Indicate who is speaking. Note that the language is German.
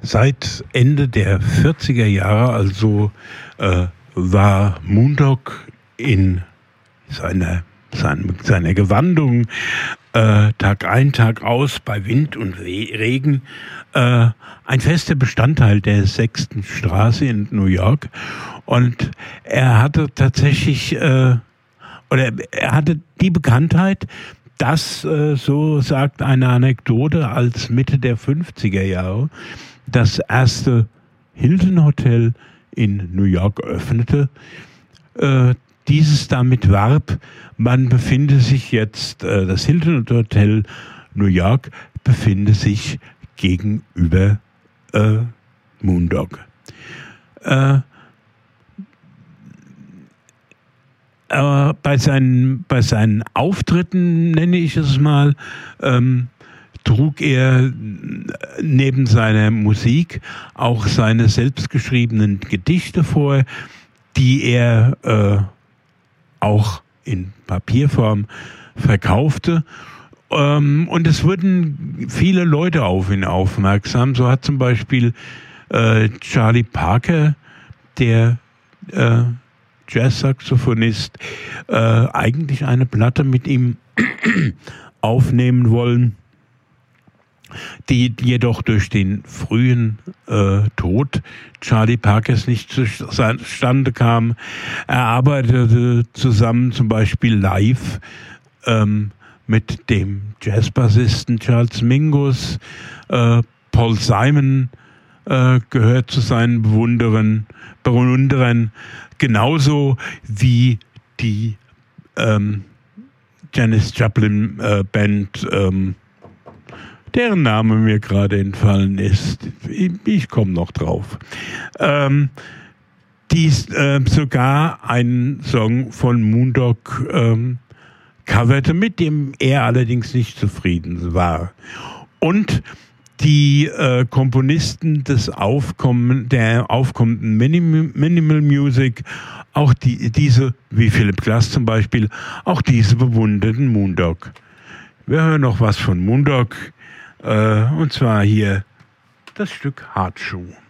Speaker 1: Seit Ende der 40er Jahre also war Moondog in seiner Gewandung Tag ein, Tag aus bei Wind und Regen ein fester Bestandteil der 6. Straße in New York. Und er hatte tatsächlich, er hatte die Bekanntheit, dass, so sagt eine Anekdote, als Mitte der 50er Jahre das erste Hilton Hotel in New York öffnete, dieses damit warb, man befinde sich jetzt, das Hilton Hotel New York befinde sich gegenüber Moondog. Bei seinen Auftritten, nenne ich es mal, trug er neben seiner Musik auch seine selbstgeschriebenen Gedichte vor, die er auch in Papierform verkaufte. Und es wurden viele Leute auf ihn aufmerksam. So hat zum Beispiel Charlie Parker, der Jazzsaxophonist, eigentlich eine Platte mit ihm aufnehmen wollen, die jedoch durch den frühen Tod Charlie Parkers nicht zustande kam. Er arbeitete zusammen zum Beispiel live mit dem Jazzbassisten Charles Mingus. Paul Simon gehört zu seinen Bewunderern, genauso wie die Janis Joplin Band, deren Name mir gerade entfallen ist. Ich komme noch drauf. Die sogar einen Song von Moondog coverte, mit dem er allerdings nicht zufrieden war. Und die Komponisten der aufkommenden Minimal Music, auch diese, wie Philip Glass zum Beispiel, auch diese bewunderten Moondog. Wir hören noch was von Moondog, und zwar hier das Stück Hard Shoe.